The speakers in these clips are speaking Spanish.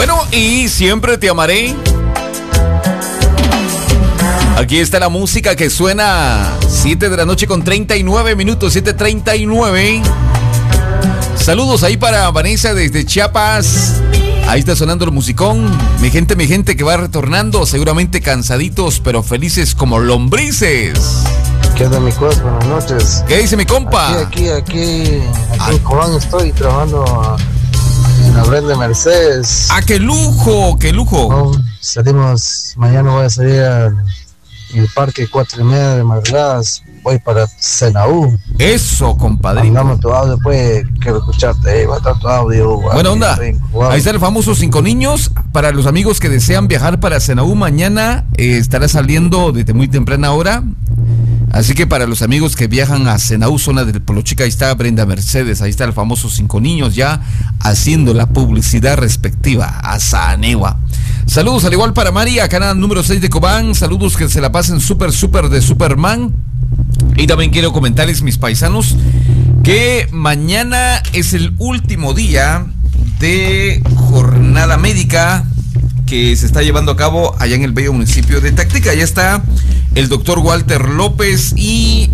Bueno, y siempre te amaré. Aquí está la música que suena 7 de la noche con 39 minutos, 7:39. Saludos ahí para Vanessa desde Chiapas. Ahí está sonando el musicón. Mi gente que va retornando, seguramente cansaditos, pero felices como lombrices. ¿Qué onda, mi cos? Buenas noches. ¿Qué dice mi compa? Aquí en Cobán estoy trabajando en la Brenda Mercedes. ¡Ah, qué lujo, qué lujo! Oh, salimos, mañana voy a salir al parque 4:30 de madrugadas. Voy para Senaú. Eso, compadre. Mandamos tu audio, pues quiero escucharte. Va a estar tu audio. Buena onda. Ahí está el famoso 5 niños. Para los amigos que desean viajar para Senaú, mañana estará saliendo desde muy temprana hora. Así que para los amigos que viajan a Senaú, zona del Polo Chica, ahí está Brenda Mercedes, ahí está el famoso 5 niños ya haciendo la publicidad respectiva a Sanewa. Saludos al igual para María, canal número 6 de Cobán. Saludos, que se la pasen súper de Superman. Y también quiero comentarles, mis paisanos, que mañana es el último día de jornada médica que se está llevando a cabo allá en el bello municipio de Tactica. Allá está el doctor Walter López y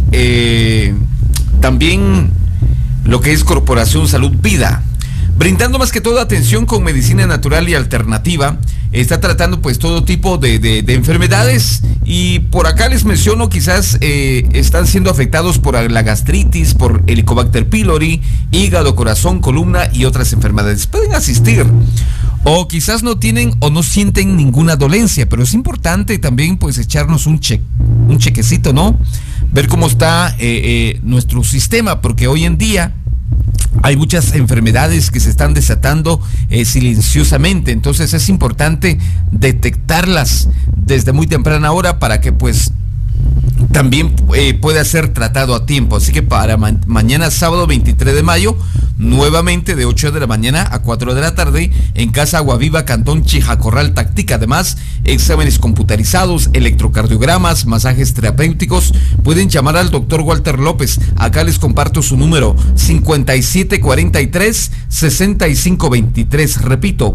también lo que es Corporación Salud Vida, brindando más que todo atención con medicina natural y alternativa. Está tratando pues todo tipo de enfermedades, y por acá les menciono, quizás están siendo afectados por la gastritis, por Helicobacter pylori, hígado, corazón, columna y otras enfermedades. Pueden asistir, o quizás no tienen o no sienten ninguna dolencia, pero es importante también pues echarnos un chequecito, ¿no? Ver cómo está nuestro sistema, porque hoy en día hay muchas enfermedades que se están desatando silenciosamente. Entonces es importante detectarlas desde muy temprana hora para que pues también pueda ser tratado a tiempo. Así que para mañana sábado 23 de mayo, nuevamente de 8 de la mañana a 4 de la tarde, en Casa Aguaviva, Cantón Chijacorral, Tactica. Además, exámenes computarizados, electrocardiogramas, masajes terapéuticos. Pueden llamar al doctor Walter López. Acá les comparto su número: 5743-6523. Repito,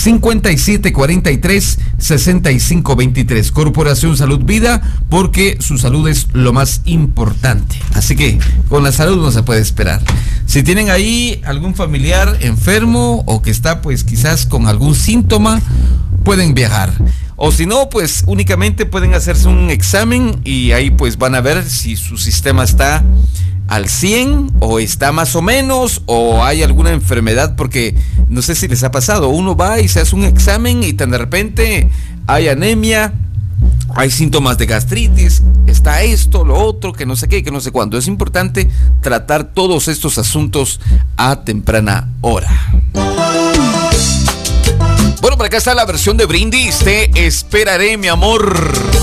5743-6523. Corporación Salud Vida, porque su salud es lo más importante. Así que con la salud no se puede esperar. Si tienen ahí algún familiar enfermo o que está pues quizás con algún síntoma, pueden viajar. O si no, pues únicamente pueden hacerse un examen y ahí pues van a ver si su sistema está al 100 o está más o menos, o hay alguna enfermedad, porque no sé si les ha pasado, uno va y se hace un examen y de repente hay anemia, hay síntomas de gastritis, está esto, lo otro, que no sé qué, que no sé cuándo. Es importante tratar todos estos asuntos a temprana hora. Bueno, por acá está la versión de Brindis, Te esperaré, mi amor.